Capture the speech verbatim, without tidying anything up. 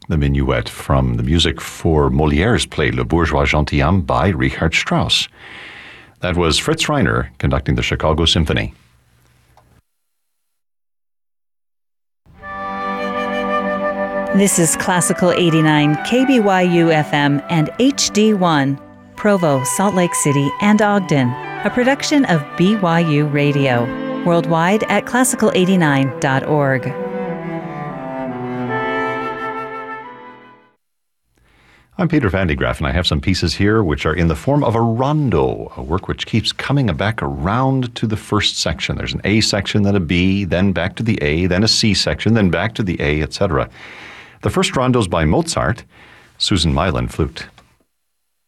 the minuet from the music for Molière's play Le Bourgeois Gentilhomme by Richard Strauss. That was Fritz Reiner conducting the Chicago Symphony. This is Classical eighty-nine, K B Y U F M and H D one, Provo, Salt Lake City, and Ogden, a production of B Y U Radio, worldwide at classical eighty-nine dot org. I'm Peter Van de Graaff, and I have some pieces here which are in the form of a rondo, a work which keeps coming back around to the first section. There's an A section, then a B, then back to the A, then a C section, then back to the A, et cetera. The first rondo is by Mozart, Susan Mylan, flute.